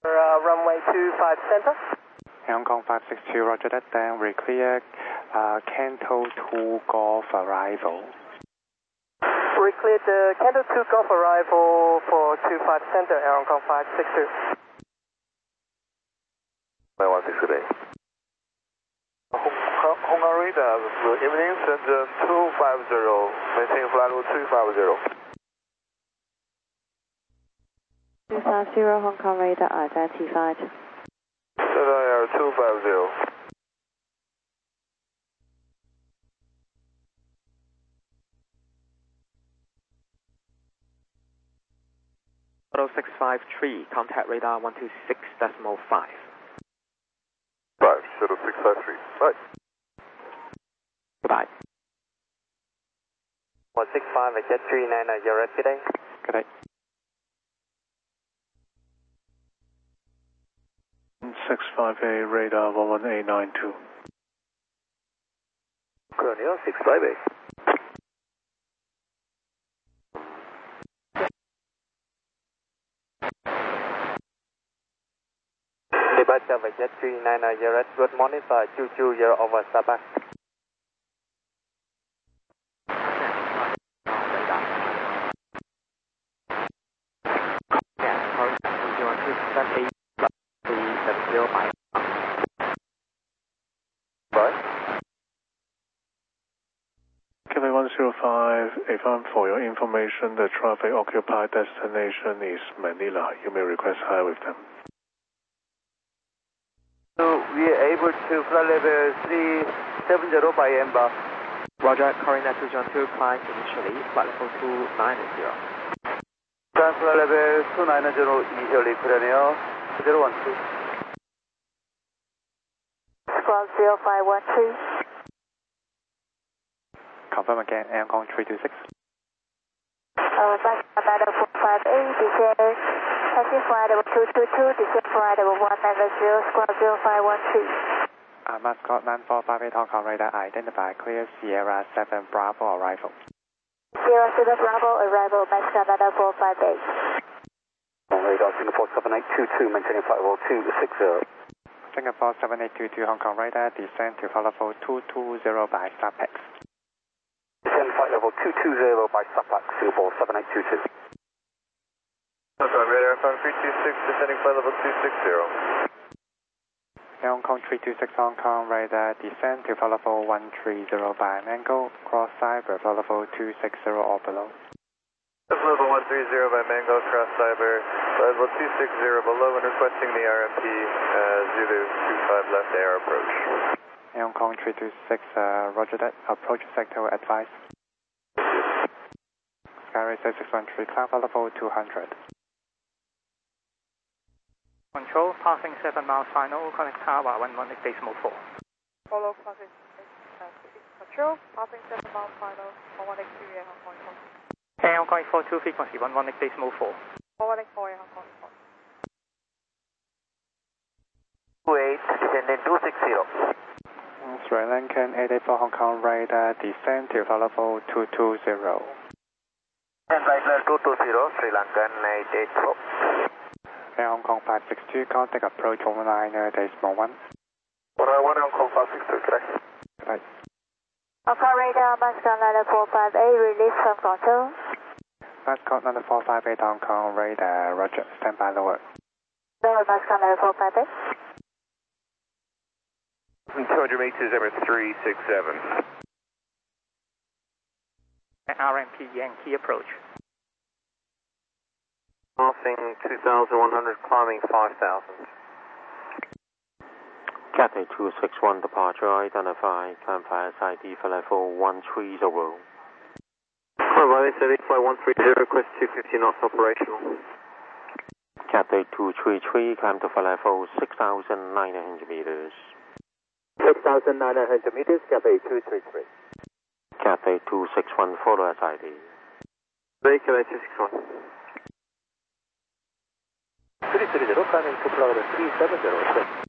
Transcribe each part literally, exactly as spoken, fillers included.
Uh, runway two five center. Hong Kong five six two, roger that, then we clear uh, Canto two Golf arrival. We cleared the Canto two Golf arrival for two five center, Air Hong Kong five six two. one six two. Hong Kong radar, evening Shenzhen two five zero, maintain flight level two five zero. two five zero Hong Kong radar identified. Air two five zero. Auto six five three, contact radar one two six decimal five. five, Shuttle six five three, bye. Goodbye. one six five, jet three nine, you're ready today? Good day. six five eight, radar one one eight nine two. Colonial six five eight. Departure by jet three nine, you're ready. Good morning, sir. Choo choo, you're over Sabah. Cathay one zero five, affirm for your information, the traffic occupied destination is Manila. You may request higher with them. So we are able to fly level three seven zero by Ember. Roger, Corina two zero two, climb initially, flight level two nine zero. Flight level two nine zero, initially Colonial zero one two. Squawk zero five one three. Confirm again, Air Hong Kong three two six. Uh, back Canada four five eight, descend, taxi flight level two two two, descend flight level one nine zero, squawk zero five one three. Uh, Mascot nine four five eight, Hong Kong radar, identify clear Sierra seven Bravo arrival. Sierra seven Bravo arrival, Max Canada four five eight. Radar Singapore seven eight two two, maintaining flight level two six zero. Singapore seven eight two two, Hong Kong radar, descend to flight level two two zero by Sapex. Descend flight level two two zero by Sapax, Singapore seven eight two two. Radar Air Hong Kong three two six, descending flight level two six zero. Air Hong Kong three two six, Hong Kong radar, descend to flight level one three zero by Mango, cross cyber, flight level two six zero or below. Level one three zero by Mango, cross cyber, flight level two six zero below and requesting the R M P, uh, Zulu two five left air approach. Air Hong Kong three two six, uh, roger that, approach sector advice. Skyracer six one three, climb flight level two hundred. Control, passing seven miles final, connect tower one one decimal four. Follow passing control, passing seven miles final, one one eight two Air Hong Kong. Air Hong Kong four two frequency one one decimal four. one one eight four Air Hong Kong. two eight, descending two six zero. Sri Lankan eight eight four, Hong Kong radar, descend to flight level two two zero. And flight level two two zero, Sri Lankan eight eight four. Air Hong Kong five six two, contact approach one nine decimal one. one nine one Hong Kong five six two, correct. Right. Hong Kong radar, Max Canada four five eight, release from control. Mascot number four five eight, Hong Kong radar, roger, stand by lower. Lower Max Canada four five eight. two hundred meters, Emirates three six seven. R M P Yankee approach. Passing two thousand one hundred, climbing five thousand. Cathay two six one, departure identified, climb flight S I D for level one three zero. Climb by S I D, flight one three zero, request two fifty knots operational. Cathay two three three, climb to flight level six thousand nine hundred meters. six thousand nine hundred meters, Cathay two three three. Cathay two six one, follow S I D. Cathay two six one. three three zero, climbing to flight three seven zero.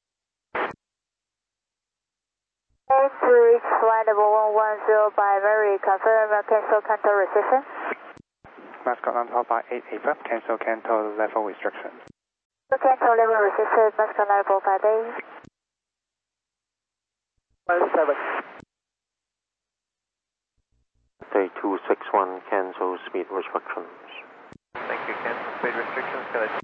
Air to reach flight level one one zero by Mary, confirm cancel Canto restriction. Mascot number by eight eight, cancel Canto level restriction. Canto control level resisted, Moscow nine four five eight. seven. Day two six one, cancel speed restrictions. Thank you, cancel speed restrictions. Can I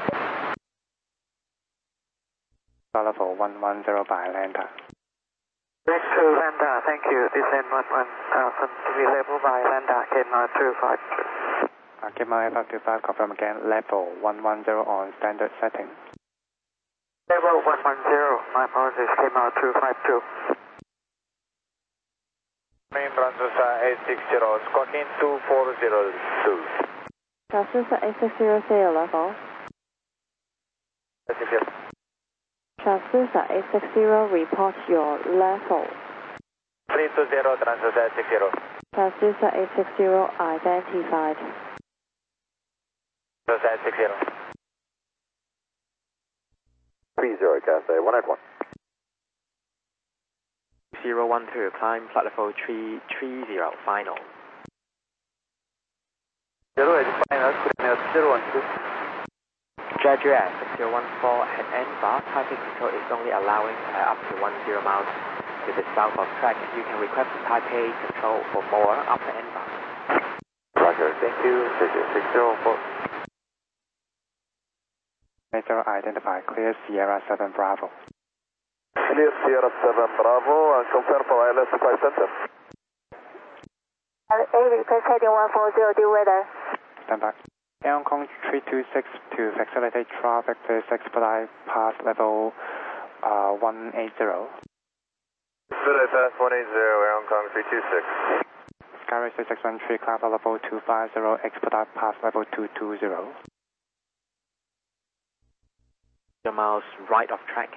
Level one one zero by Atlanta. Next to Lambda, thank you. Descend one one thousand to be level by Lambda, K M two five. Uh, K M F two five, confirm again, level one one zero on standard setting. Level one one zero, my apologies, K M two five two. Main transducer eight six zero, squawking two four zero two. Transducer eight six zero, say your level. Transducer eight six zero, report your level. three two zero, transducer eight six zero. Transducer eight six zero, identified. Transducer eight six zero. three zero, Cathay one eight one. zero one two, climb flight level three three zero, final. zero eight final, zero one two. Jaguar six zero one four at N bar, traffic control is only allowing uh, up to one zero miles to the south of track. You can request Taipei control for more after N bar. Roger, thank you. six zero four. Major identified, clear Sierra seven Bravo. Clear Sierra seven Bravo, and confirm for I L S five center. A request heading one four zero, due weather. Stand by. Air Hong Kong three two six to facilitate traffic, please expedite past level uh, one eight zero. Expedite past one eight zero, Air Hong Kong three two six. Skyrace six one three, climb level two five zero, expedite past level two two zero. Zero miles right of track.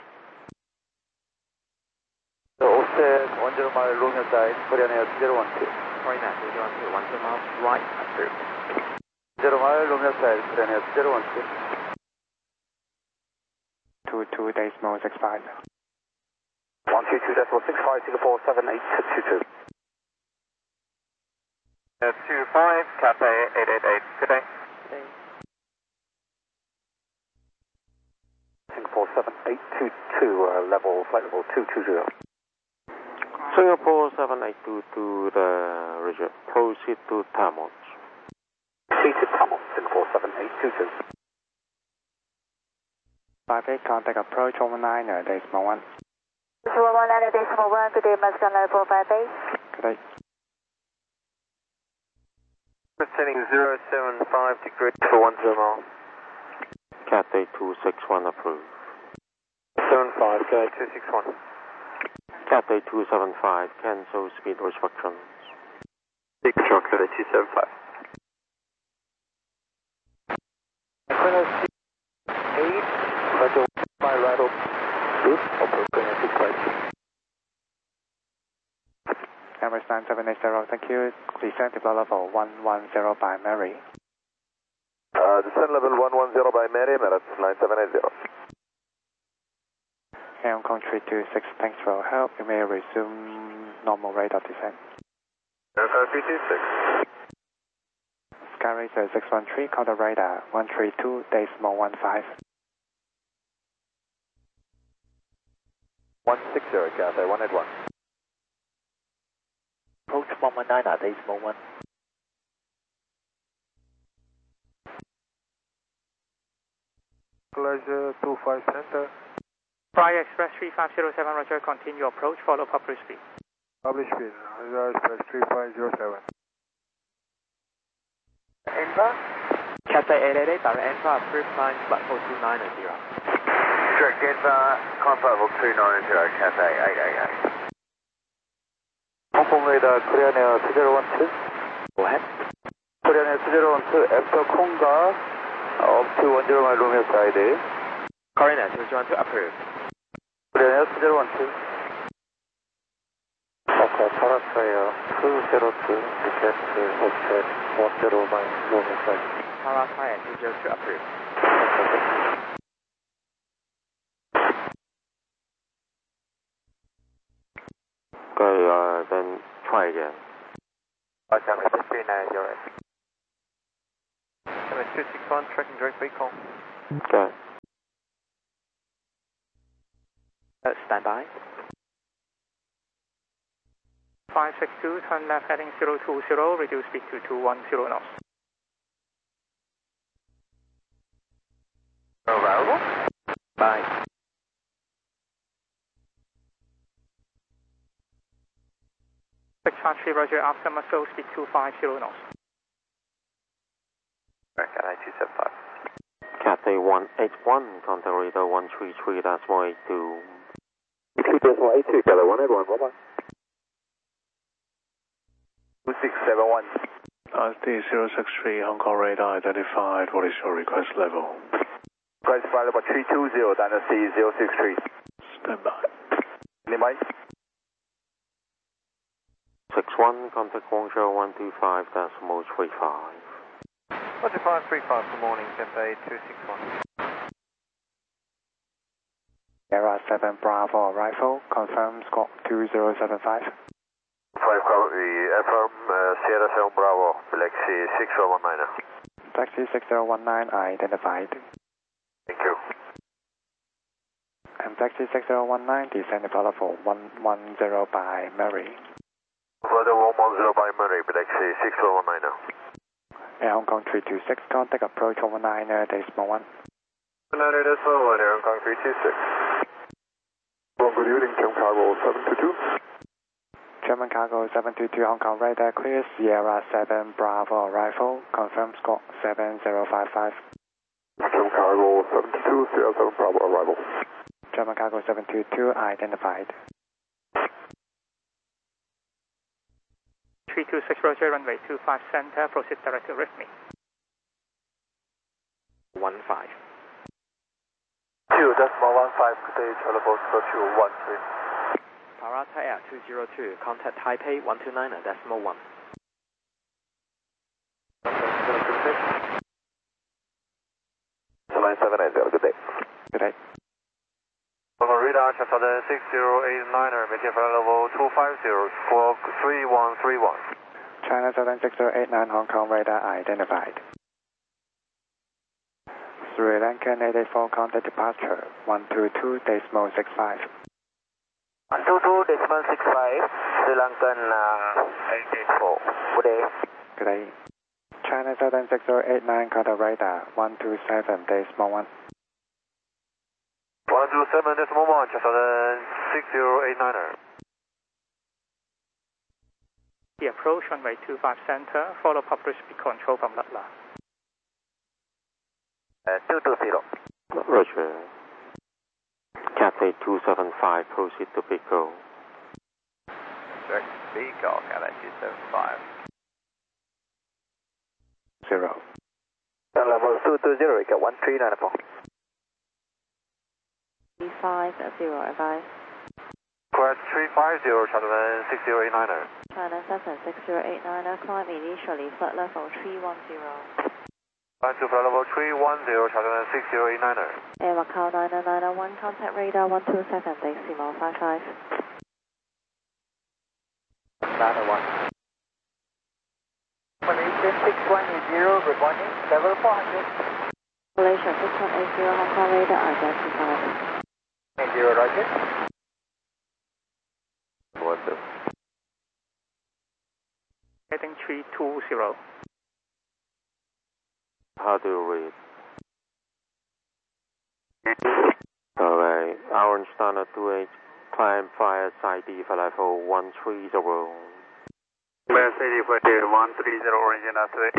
So offset one zero mile long side, Korean Air zero one two. Sorry, Matt, zero one two, one zero miles right, approved. zero mile long side, Korean Air zero one two. two two days most expired. one two two decimal six five, Singapore seven eight two two. two five, Cathay eight eight eight. Good day. Singapore seven eight two two, uh, level, flight level two two zero. Singapore seven eight two two, the Roger, proceed to Tamils. Proceed to Tamils, Singapore seven eight two two. five eight, contact approach one nine, uh, decimal one. one one nine decimal one, good day, Moscow nine four five eight. Good day. Descending zero seven five degrees for one zero mile. Cathay two six one approved. seven five, Cathay two six one. Cathay two seven five, cancel speed restrictions. Big Control, Cathay two seven five. eight, Roger, my rattle, good, operator six five. Emirates nine seven eight zero, thank you. Descend to level one one zero by Mary. Uh, descend level one one zero by Mary, Emirates nine seven eight zero. Air Hong Kong three two six, thanks for your help. You may resume normal rate of descent. Air Hong Kong three two six. Skyrace six one three, contact radar one three two, decimal one five. one six zero, Cathay one eight one. Approach one one nine, decimal one. Pleasure two five center. Fly Express three five zero seven, Roger, continue approach, follow public speed. Public speed, Fly Express three five zero seven. Enva, Cathay eight eight eight, direct Enva, approved, climb flight level two nine zero. Direct Enva, climb flight level two nine zero, Cathay eight eight eight. Hong Kong radar, Korean Air two zero one two. Go ahead. Korean Air two zero one two, after Konga, up to one zero mile long side. Korean Air two zero one two, approved. Korean Air two zero one two. Okay, Parasaya two zero two, descent to offset one zero mile long side. Parasaya two zero two, approved. Okay, uh, then try again. Okay, three nine zero. two six one, tracking direct recall. Okay. stand by. five six two, turn left heading zero two zero, reduce speed to two one zero knots. Arrival. Bye. six five three, Roger, after muscle, speed two five zero knots. Right, Cathay two seven five. Cathay one eight one, contact radar one three three decimal eight two. two decimal eight two, Cathay one eight one, bye bye. two six seven one. R S D zero six three, Hong Kong radar identified. What is your request level? Request flight level three two zero, Dynasty zero six three. Stand by. Limai. six one, contact Guangzhou one two five decimal three five. one two five three five, good morning, Cathay two six one. Sierra seven Bravo arrival, confirm squawk two zero seven five. five copy, affirm uh, Sierra seven Bravo, Galaxy six zero one nine. Taxi six zero one nine identified. Thank you. And taxi six zero one nine, descend to level one one zero by Mary. Further one one zero by Mary, Galaxy six zero one nine. Air Hong Kong three two six, contact approach over nine, uh, decimal one. nine decimal one, Air Hong Kong three two six. Well, good evening, German Cargo seven two two. German Cargo seven two two, Hong Kong radar clear, Sierra seven Bravo arrival, confirm squawk seven zero five five. German Cargo seven two two, Sierra seven Bravo arrival. German Cargo seven two two identified. three two six, Roger, runway two five center, proceed directly with me. one five. two decimal one five, good day, telephone two one three. Parata Air two zero two, contact Taipei one two nine decimal one. nine seven eight zero, good day. Good day. Over radar, Chassaden six zero eight nine, maintain flight level two five zero, squawk three one three one. China Southern six zero eight nine, Hong Kong radar identified. Sri Lanka native four, contact departure one two two decimal six five. one two two decimal six five, Sri Lankan uh, eight eight four. Good day. Good day. China Southern six zero eight nine, contact radar one two seven decimal one. one two seven decimal one, Chassaden six zero eight nine. The approach runway two five center, follow proper speed control from Latla. Uh, two two zero. Roger. Cathay two seven five, proceed to Pico. Check Pico, Cathay two seven five. Zero. Level two two zero, we got one three nine four. three five zero, advise. Request three five zero, Chassaden six zero eight nine. China seven six zero eight nine, climb initially, flight level three one zero. Climb to flight level three one zero, Chassaden six zero eight nine. Air Macau nine nine one, contact radar one two seven, decimal five five. Data one. Malaysia six one eight zero, good morning, level four hundred. Malaysia six one eight zero, Hong Kong radar identified. eight zero, Roger. What's up? Heading three two zero. How do you read? Okay, Orange Standard two eight, climb fire side D for level one three zero. Mercedes one three zero, Orange Standard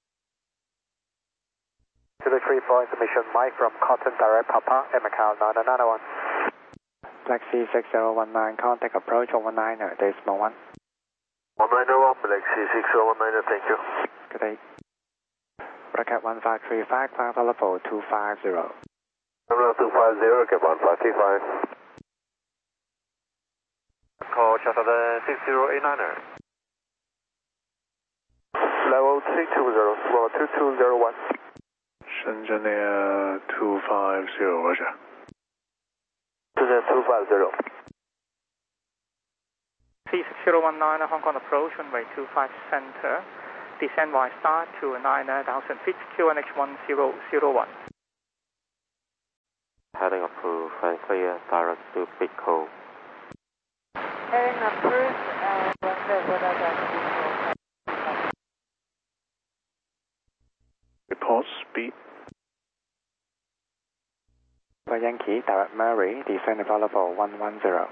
To the three four information, Mike from Cotton Direct Papa, Air Macau nine nine one. Taxi six zero one nine, contact approach over nine, decimal one. one nine one, Galaxy six zero one nine, thank you. Good day. Bracket one five three five, climb level two five zero. Level two five zero, get one five three five. Call Chassaden six zero eight nine. Level three two zero, level two two zero one. Shenzhen Air two five zero, Roger. Shenzhen two five zero. C six zero one nine, Hong Kong approach, runway two five center, descend Y star to nine thousand feet, Q N H one zero zero one. heading approved and clear direct to Pico. Heading approved and runway weather dash Report speed. For Yankee, direct Mary, descent available one one zero.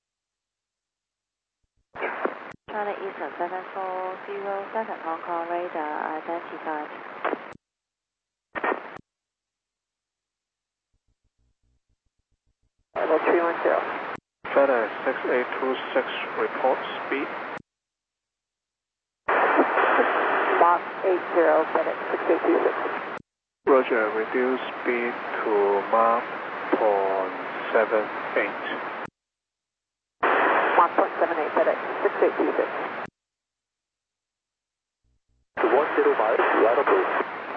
China Eastern seven four zero seven, Hong Kong radar identified. Level three one zero. FedEx six eight two six, report speed. Mach eight zero, FedEx six eight two six. Roger, reduce speed to Mach point seven eight. Mach point seven eight, FedEx six eight two six. To one zero miles, right approved.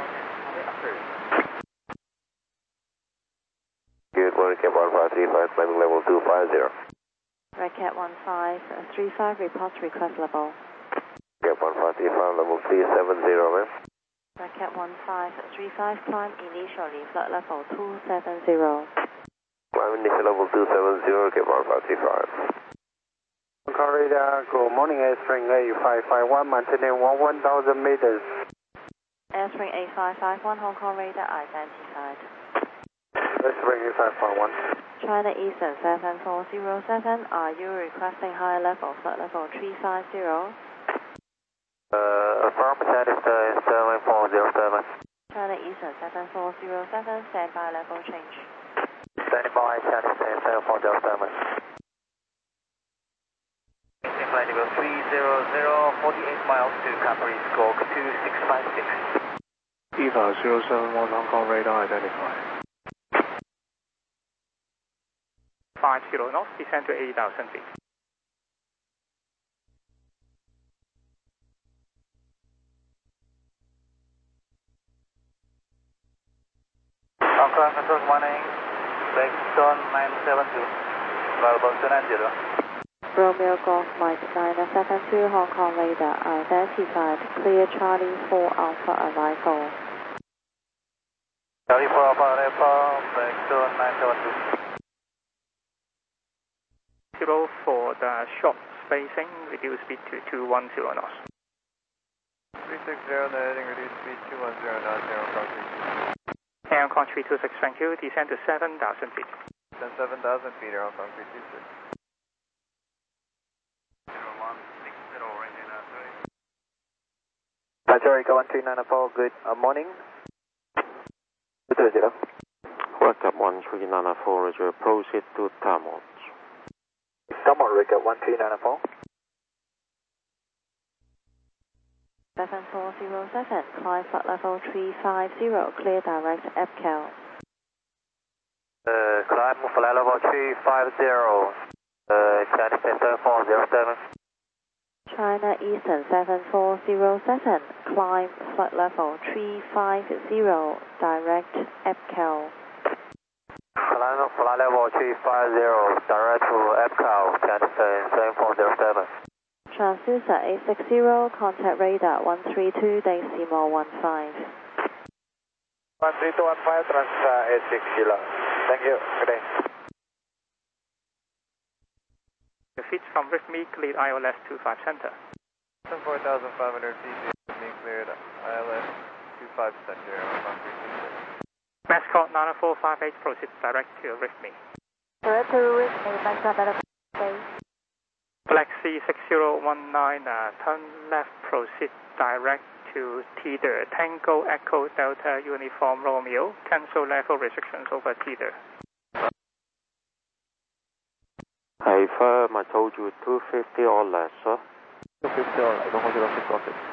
Good morning, Cap one five three five, climbing level two five zero. Red Cat one five three five, reports request level. Cap one five three five, level three seven zero, ma'am. Red Cat one five three five, climb initially, flight level two seven zero. Climb initial level two seven zero, Cap one five three five. Hong Kong radar, good morning, Airstring eight five five one, maintaining one thousand meters. Airstring eight five five one, Hong Kong radar identified. Airstring eight five five one. China Eastern seven four zero seven, are you requesting higher level, flight level three five zero? Uh, affirm, China Eastern seven four zero seven. China Eastern seven four zero seven, standby level change. Standby, China Eastern seven four zero seven. Flight level three zero zero, forty-eight miles to Capri, score two six five six. EVA zero seven one, Hong Kong radar identified. five zero knots, descend to eight thousand feet. Hong Kong control morning, Blackstone nine seven two, available two nine zero. Romeo Golf Mike nine seven two, Hong Kong radar identified, clear Charlie four Alpha arrival. Charlie four Alpha arrival, Blackstone nine seven two. Zero for the short spacing, reduce speed to two one zero knots. three six zero, the heading reduced speed two one zero knots, Air Hong Kong three two six. Air Hong Kong three two six, thank you, descend to seven thousand feet. Descend seven thousand feet, Air Hong Kong three two six. zero one six zero, range nine three. Patrick one three nine four, good uh, morning. two two zero. Welcome one three nine four, Roger, proceed to Tamot. Tamot, Rick one three nine four. seven four zero seven, climb flight level three five zero, clear direct F C A L. Uh, climb flight level three five zero, uh, China Center four zero seven. China Eastern seven four zero seven, climb flight level three five zero, direct F C A L. Flight, flight level three five zero, direct to F C A L, China Center seven four zero seven. Transducer eight six zero, contact radar one three two decimal one five. one three two one five, transfer eight six zero. Thank you, good day. The feet from with me, cleared I L S two five center. four thousand five hundred feet, being cleared I L S two five center, Air Hong Kong three two six. Mascot nine four five eight, proceed direct to with me. Direct to with me, Mascot nine four five eight. Black C six zero one nine, uh, turn left, proceed direct to Teeter, Tango Echo Delta Uniform Romeo, cancel level restrictions over Teeter. Hey firm, I told you two fifty or less, sir. two fifty or less, one zero six got it.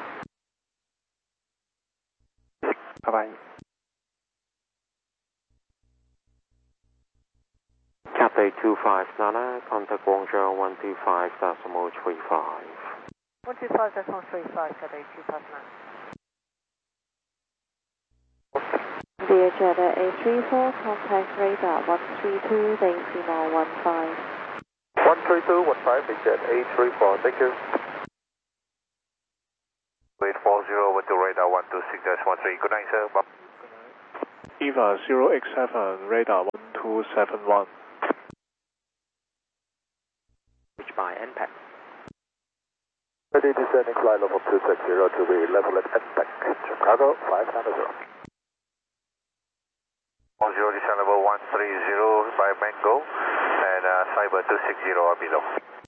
Bye bye. Cathay two five nine, contact Guangzhou one two five decimal three five. one two five decimal three five, Cathay two five nine. Dear Jeddah eight three four, contact radar one three two decimal one five. one three two one five, big jet eight three four, thank you. eight four zero, with the radar one two six dash one three, good night, sir. Bye. EVA zero eight seven, radar one two seven one. Reach by N PAC. Ready descending flight level two six zero to be level at N PAC, Chicago five nine zero. one zero descend level one three zero by Mango and uh, Cyber two six zero or below.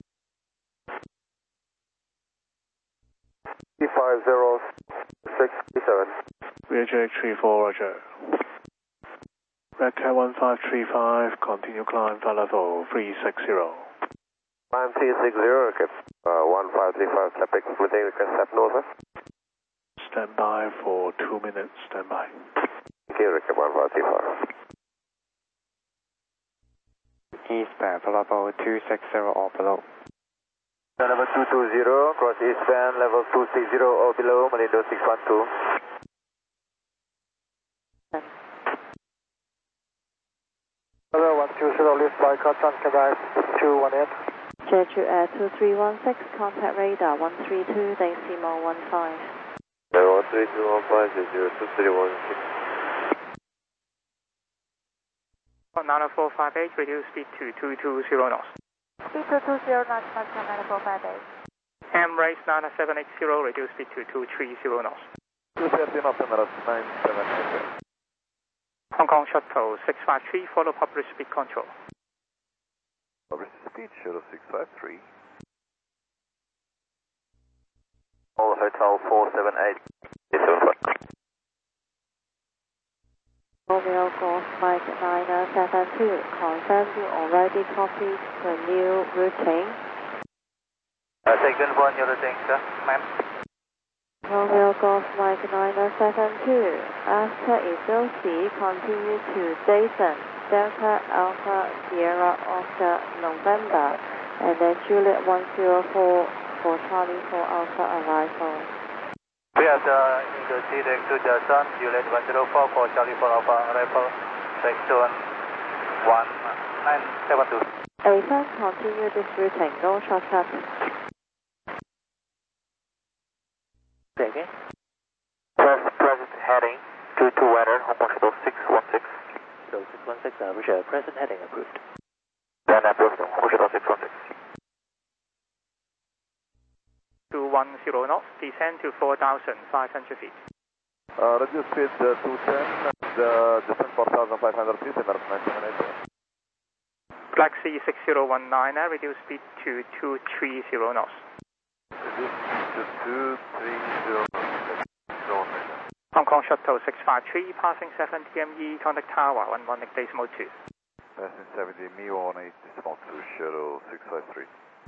five zero six seven. V H H three four, roger. Red Cat one five three five, continue climb flight level three six zero. Climb three six zero, okay. Uh, one five three five, traffic within request step north. Stand by for two minutes, stand by. Okay, Ricky one five three five. Eastbound flight level two six zero or below. Level two two zero, cross eastbound, level two six zero or below, Malindo six one two. Level one two zero, lift by Cotton, Quebec two one eight. Jeju Air two three one six, contact radar one three two, decimal one five. one three two one five, Jeju two three one six. nine four five eight, reduce speed to two two zero knots. Speed two two zero knots, maximum nine four five eight. Ham race nine seven eight zero, reduce speed to two three zero knots. two thirty knots, nine seven eight. Hong Kong Shuttle six five three, follow public speed control. Public speed, Shuttle six five three. All Hotel four seven eight. Romeo Golf Mike nine seven two, confirm you already copied the new routing. Uh, taken one, your routing, sir, ma'am. Romeo Golf Mike nine seven two, after Ezosi, continue to Jason, Delta Alpha Sierra Oscar November, and then Juliet one zero four for Charlie four Alpha arrival. We have the Indonesia to Jason, Juliet one zero four for Charlie four Alpha arrival, section one nine seven two. Elephant, continue this routing, no shortcut. Say again. Press, present heading, two two weather, Hong Kong Shuttle six one six. So six one six, uh, Richard, present heading approved. Then approved, Hong Kong Shuttle six one six. two one zero knots, descend to four thousand five hundred feet. Uh, reduce speed uh, two ten and uh, descend four thousand five hundred feet, Emirates nine seven eight. Black Sea six zero one nine, uh, reduce speed to two three zero knots. Reduce speed to two three zero. Hong Kong Shuttle six five three, passing seven T M E, contact tower one one eight decimal two. Passing seventy M E one eight decimal two, Shuttle six five three.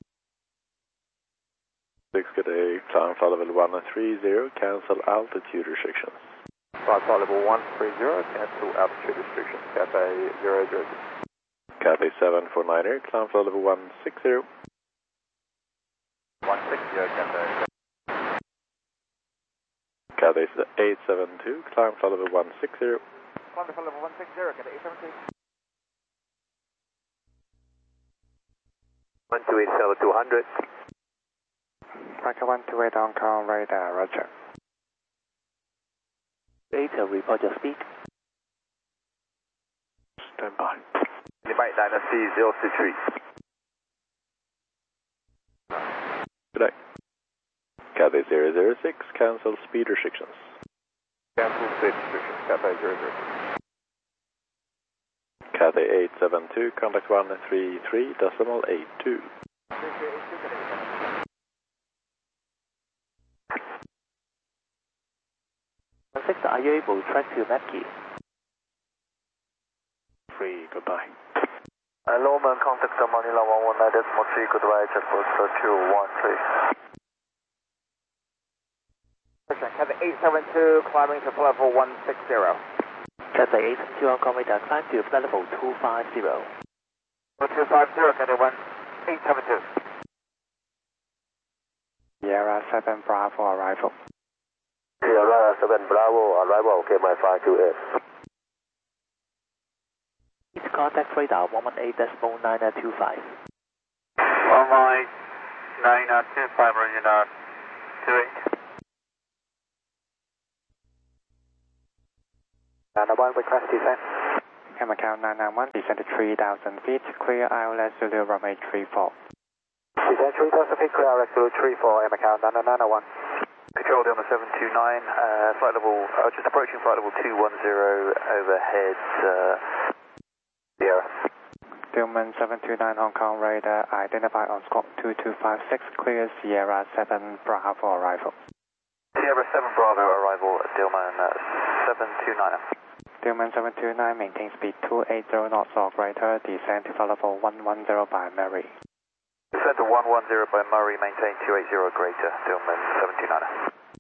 six good day, climb flight level one three zero, cancel altitude restrictions. Flight level one three zero, cancel altitude restrictions, Cathay zero zero. Cathay seven four niner, climb flight level one six zero. one six zero, Cathay. Cathay eight seven two, climb flight level one six zero. Climb flight level one six zero, Cathay eight seven two. one two eight seven two hundred. Roger one two eight Hong Kong radar, roger. Data, report your speed. Stand by. Divide Dynasty zero six three. Good day. Cathay zero zero six, cancel speed restrictions. Cancel speed restrictions, Cathay zero zero six. Cathay eight seven two, contact one three three decimal eight two. six, are you able to track to your map key? Free, goodbye. Uh, Lowman, contact Manila one one nine decimal three, goodbye, checkpost two one three. Cathay eight seven two, climbing to level one six zero. Cathay eight seven two, Hong Kong radar, climb to level two five zero. two five zero, Cathay one eight seven two. Sierra seven Bravo arrival. Sierra seven Bravo arrival, okay, my five two eight. It's contact radar one one eight decimal nine two five. one one eight nine two five, Roger, two eight. And one request descent. Air Macau nine nine one, descend to three thousand feet, clear I L S Zulu runway three four. Descend three thousand feet, clear I L S Zulu three four, Air Macau nine nine one. Control Delma seven two nine, uh, flight level, uh, just approaching flight level two one zero overhead, uh, Sierra. Delman seven two nine Hong Kong radar, identified on squawk two two five six, clear Sierra seven Bravo arrival. Sierra seven Bravo arrival at Delman uh, seven two nine. Delman seven two nine, maintain speed two eighty knots or greater, descend to flight level one one zero by Mary. Descend to one one zero by Murray, maintain two eighty greater, Delman seven two nine.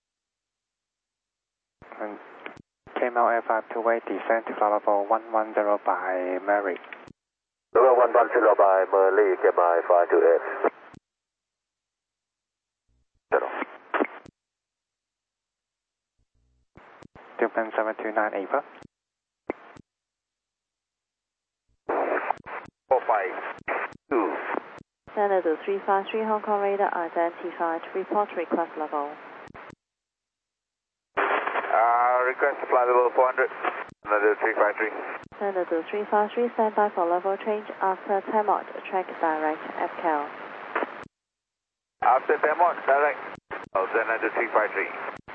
And came out Air five two eight, descend to flight level one one zero by Mary. Level one one zero by Murray, get by five two eight. Delman seven two nine, Ava. four five two. Center to three five three Hong Kong radar identified. Report request level. Uh, request to fly level four hundred. Another three five three. Center to three five three, stand by for level change after time out. Track direct F C A L. After time out, direct. Oh, then another three five three.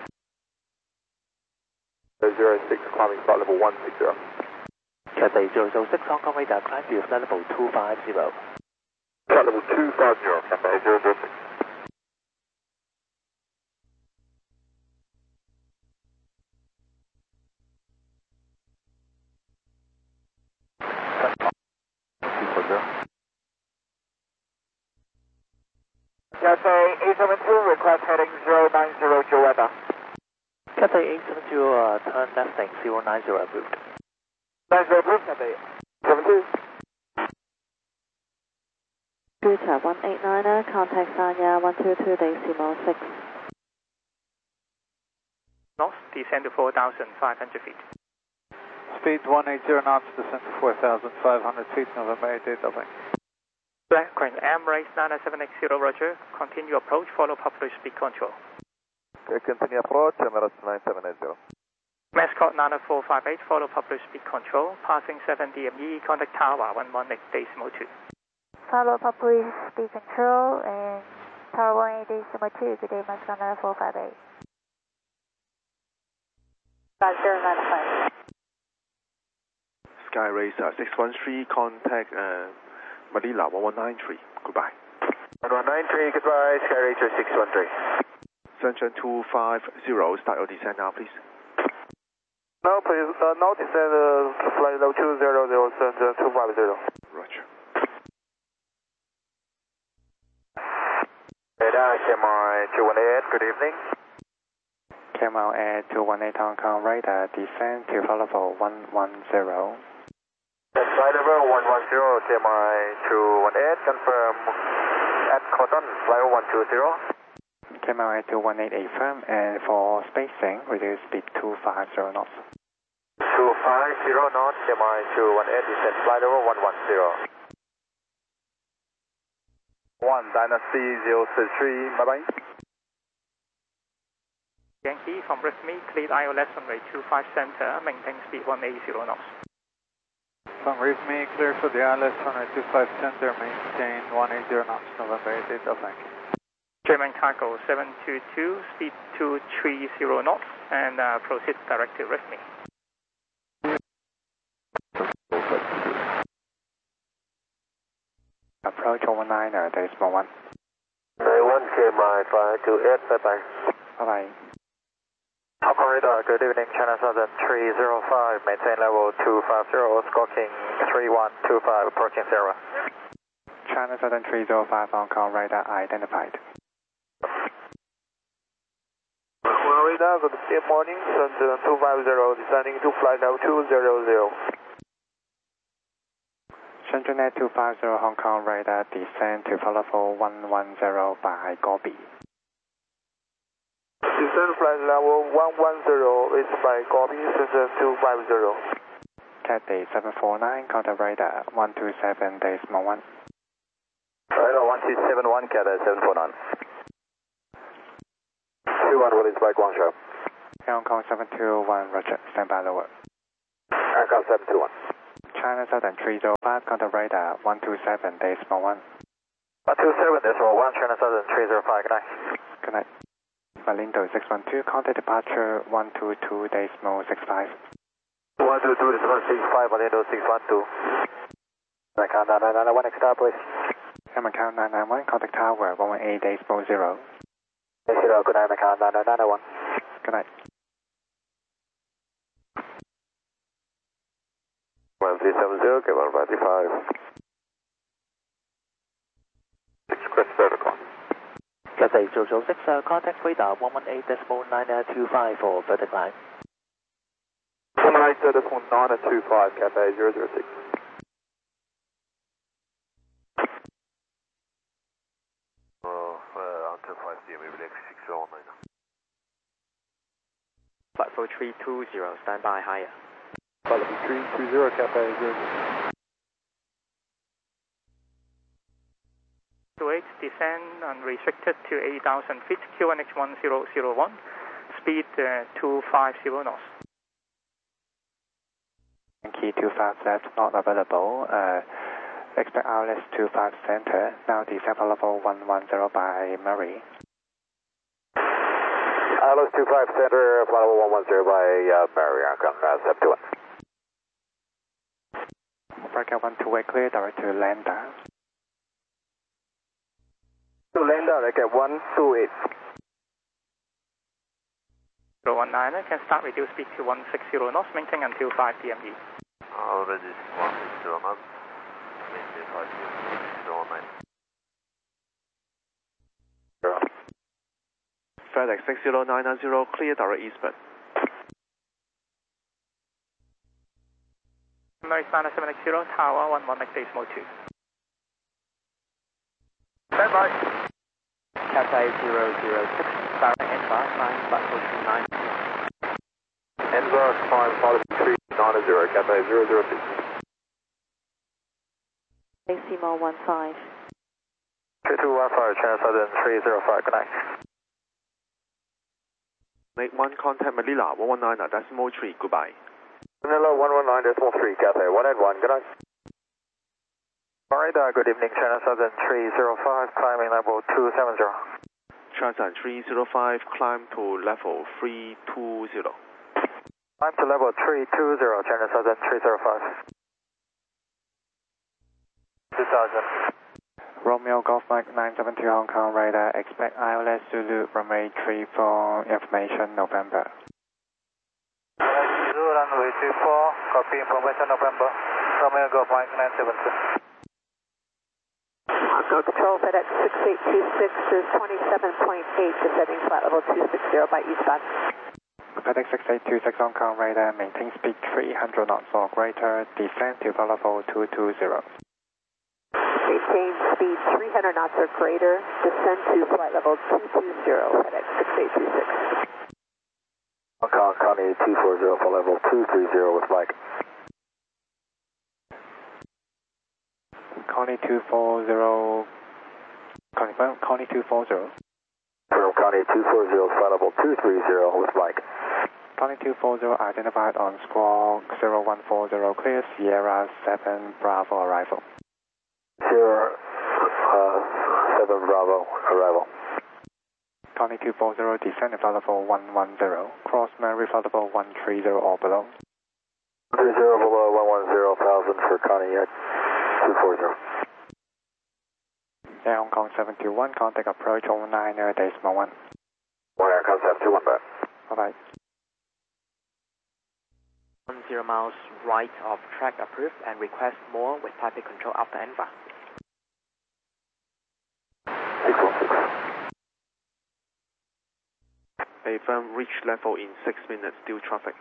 zero six, climbing flight level one six zero. Cathay zero zero six Hong Kong radar, climb to flight level two five zero. Flight level two five zero, Cathay zero zero six. Cathay eight seven two, request heading zero nine zero Joanna. Cathay eight seven two, uh, turn left lane zero nine zero approved. nine zero approved, Cathay seven two. Scooter one eight niner, contact Sanya one two two decimal six. North, descend to four thousand five hundred feet. Speed one eighty knots, descend to four thousand five hundred feet, November eight eight, doubling. Black Crane, Emirates nine seven X zero, roger. Continue approach, follow popular speed control. Okay, continue approach, Emirates nine seven eight zero. Mascot nine four five eight, follow popular speed control, passing seven D M E, contact Tower one one eight decimal two. Follow public speed control and Tower one eight decimal two, good day, Mascot nine four five eight. five zero nine five. Sky Racer six one three, contact uh, Manila one one nine three, goodbye. one one nine three, goodbye, Sky Racer six one three. Sunshine two five zero, start your descent now, please. No, please, uh, no descent, uh, flight level two zero zero, Sunshine two five zero. Roger. Radar, K M R two one eight, good evening. K M L Air two one eight Hong Kong radar, descend to flight level one one zero. Flight level one one zero, K M R two one eight, confirm at Cotton, flight level one two zero. K M L Air two one eight affirm, and for spacing, reduce speed two five zero knots. two five zero knots, K M R two one eight, descend flight level one one zero. one Dynasty zero six three, bye bye. Yankee from Rhythmy, cleared I L S runway two five center, maintain speed one eighty knots. From Rhythmy, clear for the I L S runway two five center, maintain one eighty knots, November eight eight, doubling. German cargo seven two two, speed two three zero knots, and uh, proceed direct to Rhythmy. Approach over niner, there is more one. nine one K M R five two eight, bye bye. Bye bye. Hong Kong radar, good evening, China Southern three zero five, maintain level two five zero, squawking three one two five, approaching Sierra. China Southern three zero five Hong Kong radar identified. Hong Kong radar, good morning, Southern two five zero, descending to flight level two zero zero. Shenzhen Air two five zero Hong Kong radar, descend to flight level one one zero by Gobi. Descend flight level one one zero is by Gobi, Shenzhen two five zero. Cathay seven four nine, contact radar one two seven decimal one. Radar one two seven one, Cathay seven four nine. two one one is by Guangzhou. Hong Kong seven two one, roger, stand by lower. Aircraft seven two one. China Southern three zero five, contact radar one two seven decimal one. one two seven decimal one, China Southern three zero five, good night. Good night. Malindo six one two, contact departure one two two decimal six five. one two two decimal six five, Malindo six one two. Macau nine nine nine one, next star please. And Macau nine nine one, contact tower one one eight decimal zero. Zero, good night, Macau nine nine one. Good night. one three seven zero, get one five five. six crest vertical. Cathay zero zero six, uh, contact radar one one eight decimal nine two five for vertical line. one one eight decimal nine two five, Cathay zero zero six. Oh, uh, until five C M, we will exit six zero nine. Flight four three two zero, stand by higher. Flight three two zero, Cathay zero zero. two eight, descend unrestricted to eight thousand feet, Q one H one zero zero one, speed uh, two five zero knots. Key two five left, not available. Uh, expect R L S two five center, now descend for level one one zero by Murray. R L S two five center, flight level one one zero by uh, Murray, Aircon uh, seven two one. Breakout one two eight clear, direct to Landa. To Landa, I get one two eight. zero one nine, can start reduce speed to one six zero knots, maintain until five P M E. Already one six zero knots, maintain five P M E, zero nine. FedEx six zero nine nine zero, clear direct eastbound. American Niner seven X zero, tower one one X decimal two. Stand by. Cathay zero zero six, direct Envar, climb flight four two nine. Envar, climb flight three nine zero, Cathay zero zero six. Decimal one five. two two one five, China Southern three zero five, good night. Make one contact Manila one one nine decimal three, goodbye. Manila one one nine decimal three, Cathay one eight one, good night. Alright, uh, good evening, China Southern three zero five, climbing level two seven zero. China Southern three zero five, climb to level three two zero. Climb to level three two zero, China Southern three zero five. two thousand. Romeo Golf Mike nine seven two Hong Kong radar, expect I L S Zulu runway three four, information November. Zulu runway three four, copy information November. Romeo Golf Mike nine seven two. Go Control, FedEx six eight two six is twenty-seven point eight, descending flight level two six zero by eastbound. FedEx six eight two six Hong Kong radar, maintain speed three hundred knots or greater, descend to flight level two two zero. Maintain speed three hundred knots or greater, descend to flight level two two zero, FedEx six eight two six. Hong Kong, Connie two four zero, flight level two three zero with Mike. Connie two four zero, Connie, Connie two four zero. From Connie two four zero, flight level two three zero with Mike. Connie two four zero identified on squawk zero one four zero, clear Sierra seven Bravo arrival. Sierra uh, seven Bravo arrival. Connie two four zero, descend at flight level one one zero, cross Mary flight level one three zero or below. one three zero below one one zero thousand for Connie at two four zero. Air Hong Kong seven two one, contact approach one nine decimal one. one Air Hong Kong seven two one, back. Bye bye. one zero miles right of track approved and request more with traffic control after Envar. six one six. A firm reach level in six minutes, due traffic.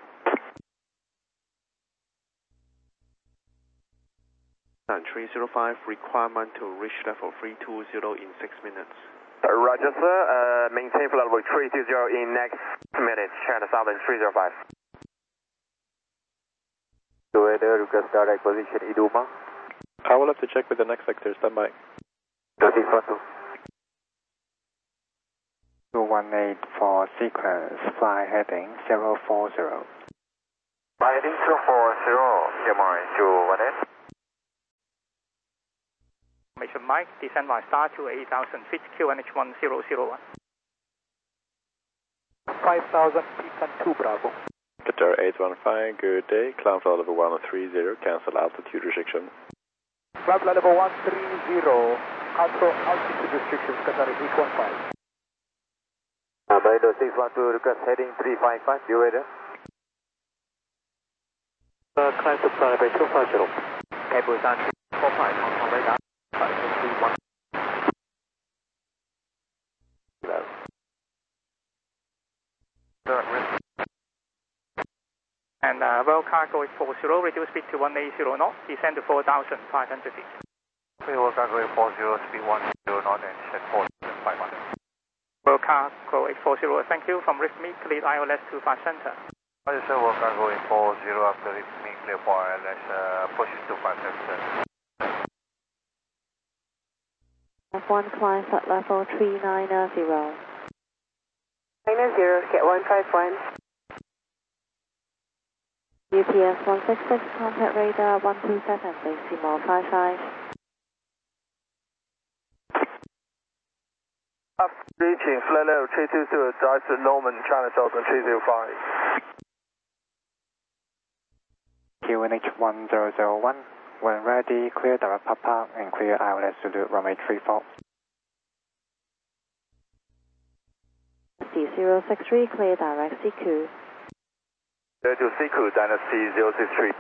And three zero five, requirement to reach level three two zero in six minutes. Uh, Roger, sir. Uh, maintain flight level three two zero in next minutes. China Southern three zero five. Operator, request direct position Iduma. I will have to check with the next sector. Stand by. thirteen front two. two one eight for sequence, fly heading zero four zero. Heading two four zero, K M R two one eight. Information Mike, descend by star to eight thousand feet, Q N H one zero zero one. five thousand feet and two Bravo. Qatar eight one five, good day. Climb flight level one three zero, cancel altitude restriction. Climb flight level one three zero, cancel altitude restrictions, Qatar eight one five. Uh, Malindo six one two, request heading three five five, you ready? Uh, climb to flight level two five zero. Cable is on two four five, Hong Kong radar. three one. And uh, World Cargo eight four zero, reduce speed to one eighty knots, descend to four thousand five hundred feet. World Cargo eight four zero, speed one zero knot and set four thousand five hundred. World Cargo eight four zero, thank you. From Rhythmic, clear I L S two five center. Roger sir, World Cargo eight four zero, after Rhythmic, clear for I L S, uh, push two five center. F one climb flight level three nine zero. nine zero, get one five one. U P S one six six, contact radar one two seven, decimal five five. Up reaching flight level three two two, Dyson Norman, China Southern three zero five. Q N H one zero zero one, when ready, clear direct Papa and clear I L S Zulu runway three four. C zero six three, clear direct C Q. Clear to C Q, Dynasty zero six three.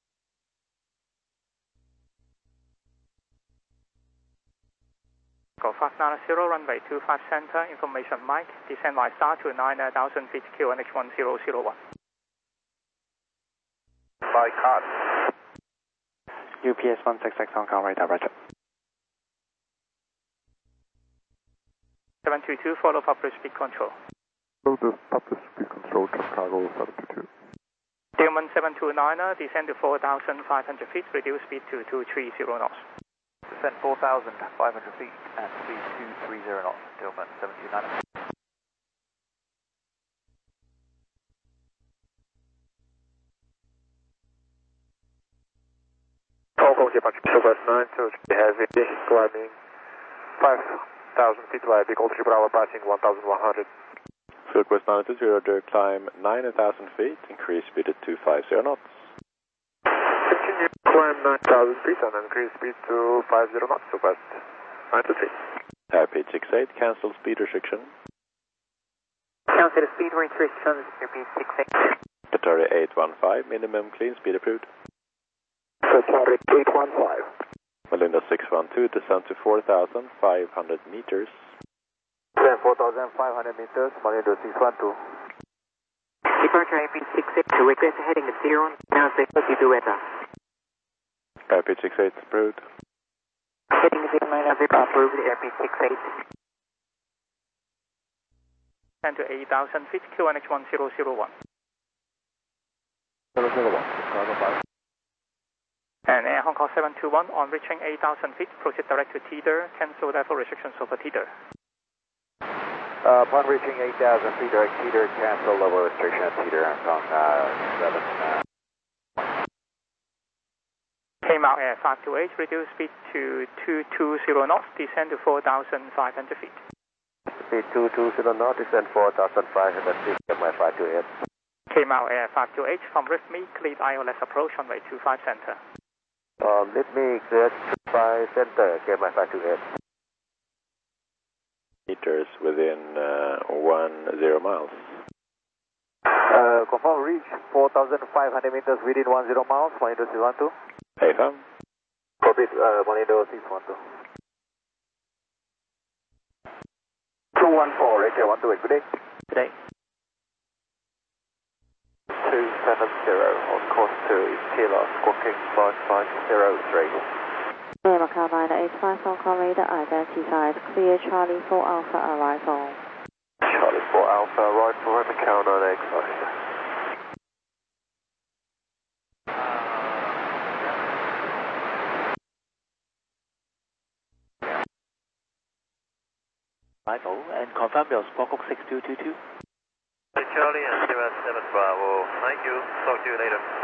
Go fast nine zero, runway two five center, information Mike, descend by star to nine thousand feet, Q N H one zero zero one. By card. U P S one six six, Hong Kong radar, roger. seven two two, follow public speed control. Follow the public speed control, Chicago seven two two. Tillman seven two nine, descend to four thousand five hundred feet, reduce speed to two three zero knots. Descend four thousand five hundred feet at speed two three zero knots, Tillman seven two nine. Hong Kong departure Southwest nine, so heavy, climbing five thousand feet wide, Big Altitude Bravo passing one thousand one hundred. Southwest nine two zero, climb nine thousand feet, increase speed to two five zero knots. Continue climb nine thousand feet and increase speed to five zero knots, Southwest nine two three. Airpage six eight, cancel speed restriction. Cancel speed restrictions, repeat six eight. Qatar eight one five, minimum clean speed approved. Qatar eight one five. Malindo six one two, descend to four thousand five hundred meters. Descend four thousand five hundred meters, Malindo six one two. Departure A P six eight, request heading at zero, now six thirty-two weather. Airpage six eight approved. Heading zero nine zero, approved, Airpage six eight. And to eight thousand feet, Q N H one zero zero one. zero zero one, Chicago five. And Air Hong Kong seven two one, on reaching eight thousand feet, proceed direct to Teeter, cancel level restrictions over Teeter. Uh, upon reaching eight thousand feet, direct Teeter, cancel level restriction at Teeter, Hong Kong uh, seven. Uh, Came out Air five two eight, reduce speed to two two zero knots, descend to four thousand five hundred feet. Speed two two zero knots, descend four thousand five hundred feet, M Y five two eight. Came out Air five two eight, from Rhythmic, cleared I L S approach on way two five center. Um, let me clear by center, K M I five two eight. Meters within uh, one zero miles. Uh, confirm reach four thousand five hundred meters within one zero miles, Malindo six one two. A F M. Copy, uh, Malindo six one two. two one four, A K one two eight, good day. Good day. two seven zero, on course to Kilo, squawking five five zero three. Air Macau nine eight five, Hong Kong radar identified, clear Charlie four Alpha arrival. Charlie four Alpha, right for Macau nine eight five. Arrival and confirm your squawk six two two two. Charlie and zero seven Bravo, thank you, talk to you later.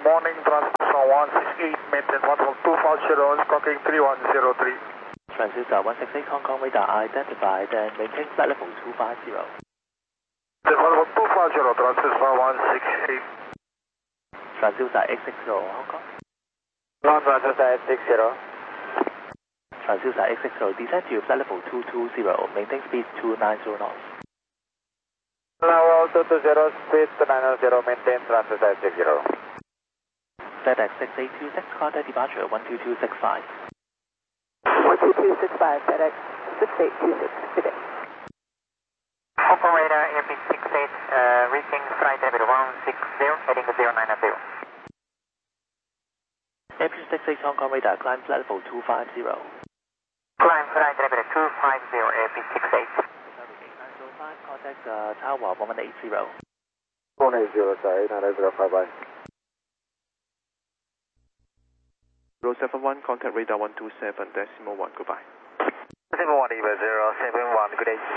morning, transmission one six eight, maintain one level two five zero, squawking three one zero three. Transducer one six eight Hong Kong radar identified and maintain flight level two five zero. Level two five zero, transmission one six eight. Transducer eight six zero Hong Kong. Ground transducer eight six zero. Transducer eight six zero, descend to flight level two two zero, maintain speed two nine zero knots. Level two two zero, speed two nine zero, maintain transducer eight six zero. FedEx six eight two six, contact departure one two two six five. one two two six five, FedEx six eight two six, good day. Hong Kong radar, Airbus six eight, uh, reaching flight level one six zero, heading zero nine zero. Airbus six eight Hong Kong radar, climb flight level two five zero. Climb flight level two five zero, Airbus six eight. Contact uh, tower one one eight zero. one eight zero, sorry, nine zero five by. zero seven one, contact radar one two seven, decimal one, goodbye. Decimal one, Eva zero seven one, good day.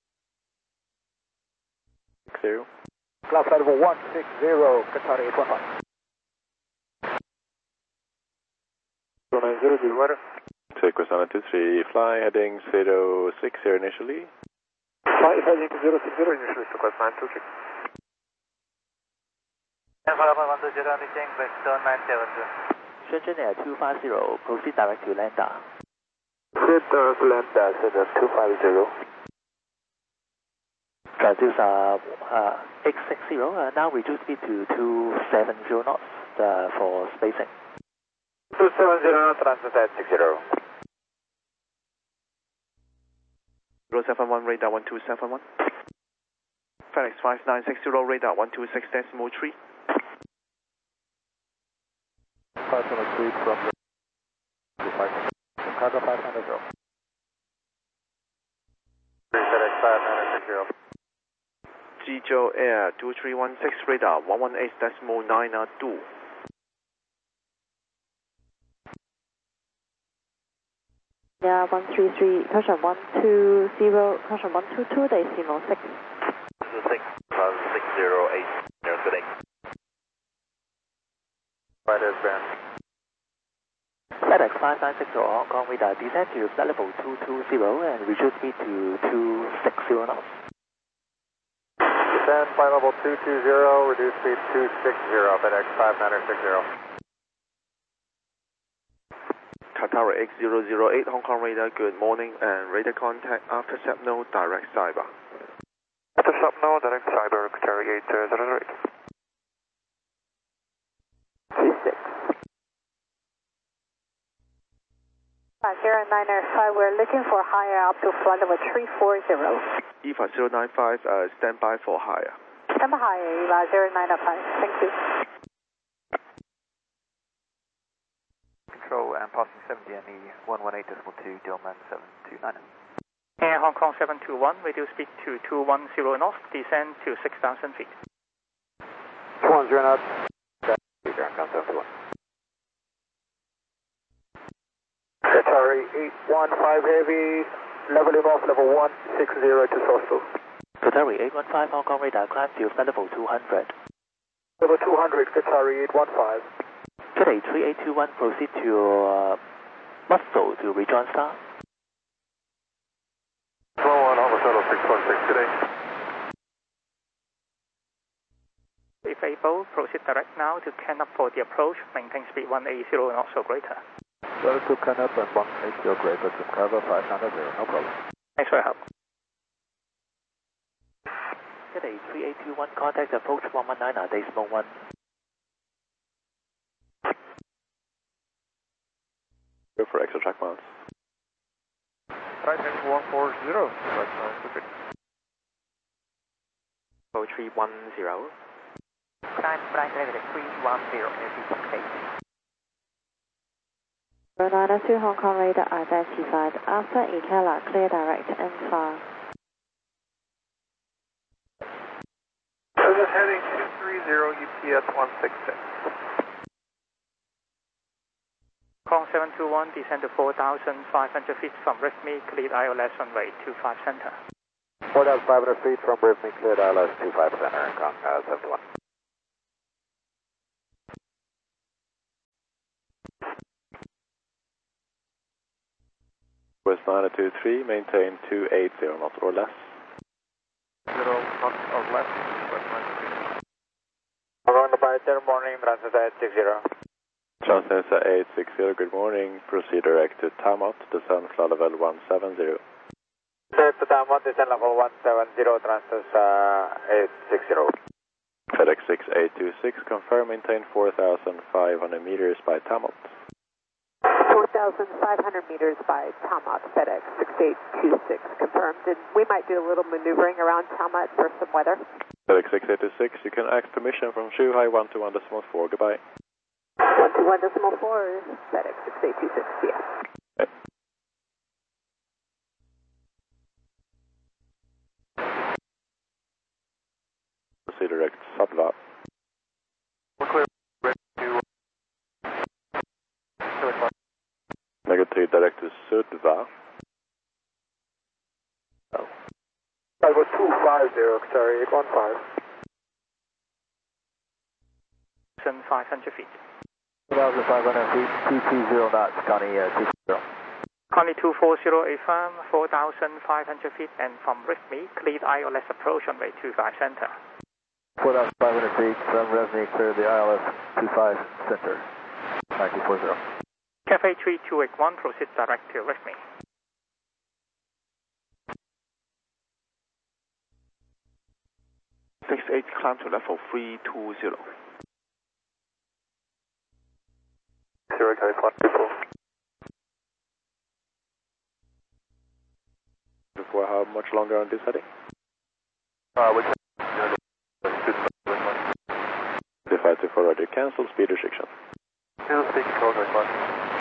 Clear. Cloud flight level one six zero, Qatar eight one five. zero nine zero, good weather. Take Cessna two three, fly heading zero six zero initially. Flight heading to zero six zero, initially request nine two six. Alpha one two zero, reaching Western nine seven two. Shenzhen Air two five zero, proceed direct to Landa. Proceed direct to Landa, Cessna two five zero. Transducer uh, eight six zero, uh, now reduce speed to two seven zero knots uh, for spacing. two seven zero, transducer eight six zero. zero seven one, radar one two seven one. FedEx five nine six zero, radar one two six decimal three. five hundred feet from the Chicago five hundred zero. FedEx five nine six zero. Jizhou Air two three one six, radar one one eight decimal nine two. Yeah, one three three, caution one two zero, caution one two two, decimal six. two six, six zero eight, near good day. Right as band. FedEx five nine six zero Hong Kong radar, descend to flight level two two zero and reduce speed to two six zero knots. Descend flight level two two zero, reduce speed two six zero, FedEx five nine six zero. Qatar X zero zero eight, Hong Kong radar, good morning, and radar contact after Sapno, direct cyber. After Sapno, direct cyber, Qatar eight zero zero eight. two six. zero nine five, we're looking for higher up to flight level three four zero. E V A zero nine five, uh, stand by for higher. Stand by higher, E V A zero nine five, thank you. Control and passing seventy M E one one eight decimal two, Dillman seven two nine. Air Hong Kong seven two one, reduce speed to two one zero knots, descend to six thousand feet. two one zero knots, Ground count seven two one. Qatari eight one five heavy, leveling off level one six zero to Sourceville. Qatari eight one five Hong Kong radar, climb to flight level two hundred. Level two hundred, Qatari eight one five. Today three eight two one, proceed to uh, Muscle to rejoin star. one one, Alpha Shuttle six one six, today. If able, proceed direct now to Canop for the approach, maintain speed one eighty knots or greater. Go to Canop and one eight zero greater to cover five hundred, no problem. Thanks for your help. Today three eight two one, contact approach one one nine, decimal one. Go for extra track mounts. Right next one four zero, right now, okay. four three one zero. Climb flight level three one zero, six eight. zero nine two Hong Kong radar identified. After Ikela, clear direct and far. Service heading two three zero, U P S one six six. Hong Kong seven two one, descend to four thousand five hundred feet from Rhythmic, cleared I L S runway two five center. four thousand five hundred feet from Rhythmic, cleared I L S two five center, Hong Kong uh, seven one. West nine two three, maintain two eighty knots or less. Zero knots or less, West nine two three. Around the Python morning, Transnet eight six zero. Transnet eight six zero, good morning. Proceed direct to Tamot, descend flight level one seven zero. Set to Tamot, descend level one seven zero, Transnet eight six zero. FedEx six eight two six, confirm maintain four thousand five hundred meters by Tamot. four thousand five hundred meters by Tamot, FedEx six eight two six, confirmed. And we might do a little maneuvering around Tamot for some weather. FedEx six eight two six, you can ask permission from Shuhai one two one decimal four, goodbye. one two one decimal four, FedEx six eight two six, yeah. Okay. Proceed direct Sadva. We're clear. Ready to... Negative direct to Sudva. Oh. I got two five zero, sorry, eight one five. five hundred feet. two thousand five hundred feet, two two zero knots, Connie uh, two zero. Connie two four zero, affirm, four thousand five hundred feet, and from RIFME, cleared I L S approach runway two five center. four thousand five hundred feet, from RIFME, clear the I L S two five center, nine two four zero. Cafe three two eight one, proceed direct to RIFME. six eight, climb to level three two zero. Zero, California, people. For how much longer on this heading? Uh, we can... The five two four, roger, cancel, speed restriction. Still speak control, California.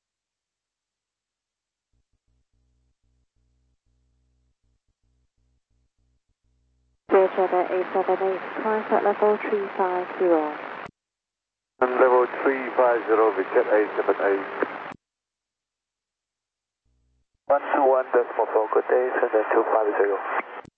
Dear Jetta eight seven eight, climb at level three five zero. And level three five zero, Vietjet eight seven eight. one two one decimal four, good day, Transnet two five zero.